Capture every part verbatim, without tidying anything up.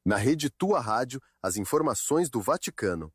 Na rede Tua Rádio, as informações do Vaticano.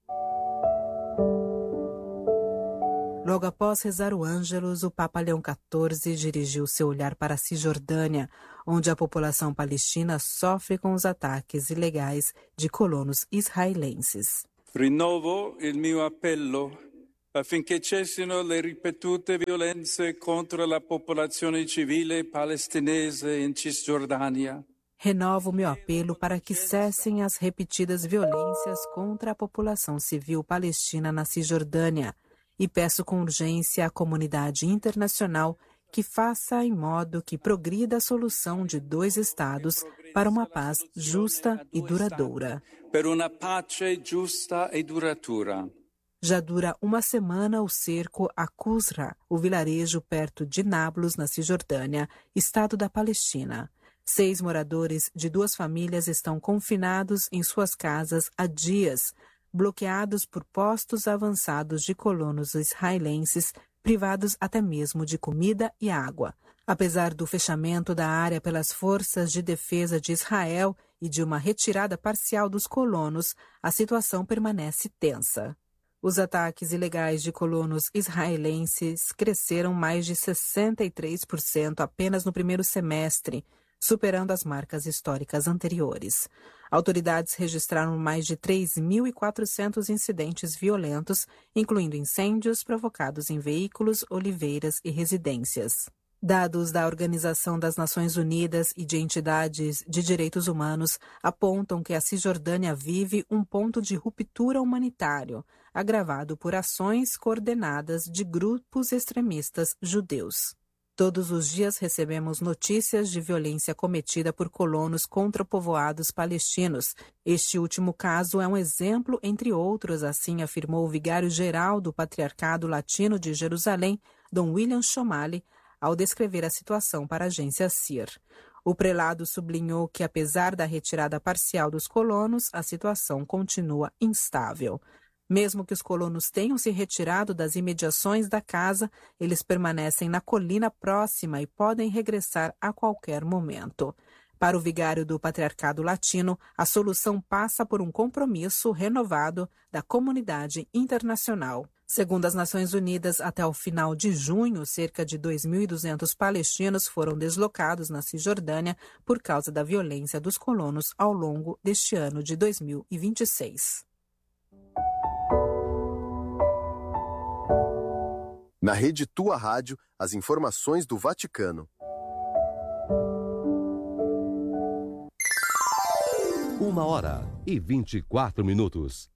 Logo após rezar o Ângelus, o Papa Leão quatorze dirigiu seu olhar para a Cisjordânia, onde a população palestina sofre com os ataques ilegais de colonos israelenses. Rinnovo il mio appello affinché cessino le ripetute violenze contro la popolazione civile palestinese in Cisgiordania. Renovo meu apelo para que cessem as repetidas violências contra a população civil palestina na Cisjordânia e peço com urgência à comunidade internacional que faça em modo que progrida a solução de dois estados para uma paz justa e duradoura. Per una pace giusta e duratura. Já dura uma semana o cerco a Qusra, o vilarejo perto de Nablus, na Cisjordânia, estado da Palestina. Seis moradores de duas famílias estão confinados em suas casas há dias, bloqueados por postos avançados de colonos israelenses, privados até mesmo de comida e água. Apesar do fechamento da área pelas forças de defesa de Israel e de uma retirada parcial dos colonos, a situação permanece tensa. Os ataques ilegais de colonos israelenses cresceram mais de sessenta e três por cento apenas no primeiro semestre, superando as marcas históricas anteriores. Autoridades registraram mais de três mil e quatrocentos incidentes violentos, incluindo incêndios provocados em veículos, oliveiras e residências. Dados da Organização das Nações Unidas e de entidades de direitos humanos apontam que a Cisjordânia vive um ponto de ruptura humanitário, agravado por ações coordenadas de grupos extremistas judeus. Todos os dias recebemos notícias de violência cometida por colonos contra povoados palestinos. Este último caso é um exemplo, entre outros, assim afirmou o vigário-geral do Patriarcado Latino de Jerusalém, Dom William Chomali, ao descrever a situação para a agência S I R. O prelado sublinhou que, apesar da retirada parcial dos colonos, a situação continua instável. Mesmo que os colonos tenham se retirado das imediações da casa, eles permanecem na colina próxima e podem regressar a qualquer momento. Para o vigário do Patriarcado Latino, a solução passa por um compromisso renovado da comunidade internacional. Segundo as Nações Unidas, até o final de junho, cerca de dois mil e duzentos palestinos foram deslocados na Cisjordânia por causa da violência dos colonos ao longo deste ano de dois mil e vinte e seis. Na rede Tua Rádio, as informações do Vaticano. Uma hora e vinte e quatro minutos.